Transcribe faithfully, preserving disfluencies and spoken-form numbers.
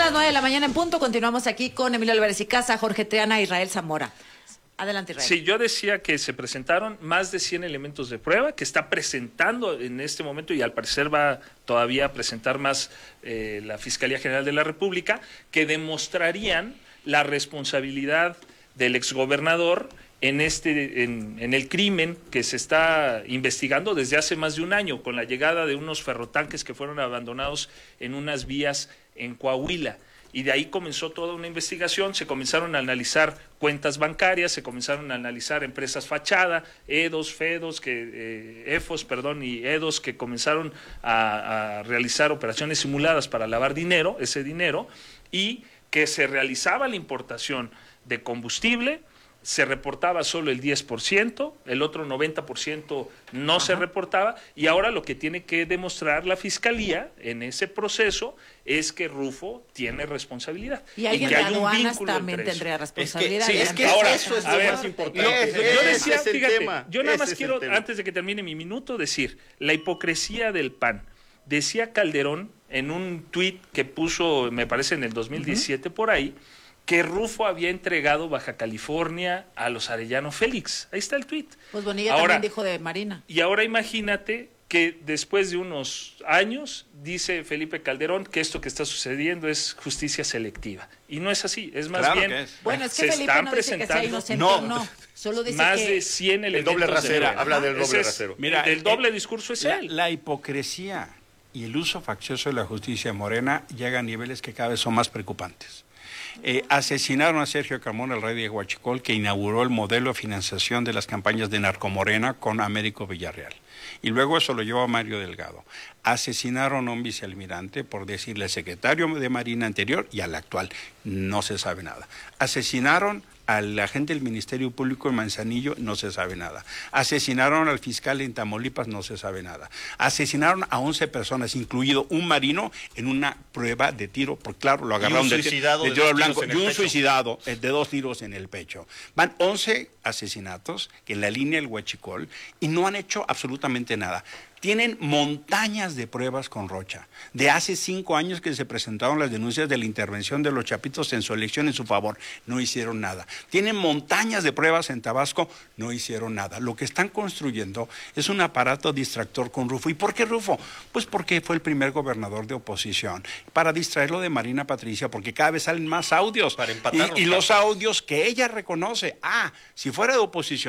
las nueve de la mañana en punto. Continuamos aquí con Emilio Álvarez y Casa, Jorge Triana, Israel Zamora. Adelante, Israel. Sí, yo decía que se presentaron más de cien elementos de prueba, que está presentando en este momento y al parecer va todavía a presentar más eh, la Fiscalía General de la República, que demostrarían la responsabilidad del exgobernador en este en, en el crimen que se está investigando desde hace más de un año, con la llegada de unos ferrotanques que fueron abandonados en unas vías en Coahuila. Y de ahí comenzó toda una investigación, se comenzaron a analizar cuentas bancarias, se comenzaron a analizar empresas fachada, EDOS, FEDOS, que, eh, EFOS, perdón, y EDOS, que comenzaron a, a realizar operaciones simuladas para lavar dinero, ese dinero, y que se realizaba la importación de combustible. Se reportaba solo el diez por ciento, el otro noventa por ciento no Ajá. se reportaba, y ahora lo que tiene que demostrar la Fiscalía en ese proceso es que Rufo tiene responsabilidad. Y alguien y que de hay un aduanas vínculo también tendría responsabilidad. Es que, sí, es que ahora, eso es lo ver, más importante. No, es, yo decía, es fíjate, tema, yo nada más es quiero, antes de que termine mi minuto, decir, la hipocresía del P A N. Decía Calderón en un tuit que puso, me parece en el dos mil diecisiete, uh-huh. por ahí, que Rufo había entregado Baja California a los Arellano Félix. Ahí está el tuit. Pues Bonilla ahora, también dijo de Marina. Y ahora imagínate que después de unos años dice Felipe Calderón que esto que está sucediendo es justicia selectiva. Y no es así, es más claro bien... Que es. Bueno, es que se Felipe están no dice que sea inocente no, o no. Solo dice más que... de cien elementos. El doble rasero, de habla del doble es, rasero. Mira, el, el doble el, discurso es la, él. La hipocresía y el uso faccioso de la justicia morena llega a niveles que cada vez son más preocupantes. Eh, asesinaron a Sergio Carmona, el rey de Huachicol, que inauguró el modelo de financiación de las campañas de Narcomorena con Américo Villarreal. Y luego eso lo llevó a Mario Delgado. Asesinaron a un vicealmirante por decirle al secretario de Marina anterior y al actual. No se sabe nada. Asesinaron al agente del Ministerio Público en Manzanillo, no se sabe nada. Asesinaron al fiscal en Tamaulipas, no se sabe nada. Asesinaron a once personas, incluido un marino, en una prueba de tiro, porque claro, lo agarraron de, de tiro al blanco, y un pecho. suicidado de dos tiros en el pecho. Van once asesinatos en la línea del Huachicol y no han hecho absolutamente nada. Tienen montañas de pruebas con Rocha. De hace cinco años que se presentaron las denuncias de la intervención de los chapitos en su elección en su favor, no hicieron nada. Tienen montañas de pruebas en Tabasco, no hicieron nada. Lo que están construyendo es un aparato distractor con Rufo. ¿Y por qué Rufo? Pues porque fue el primer gobernador de oposición. Para distraerlo de Marina Patricia, porque cada vez salen más audios. Para empatarlos. Y, y los audios que ella reconoce. Ah, si fuera de oposición.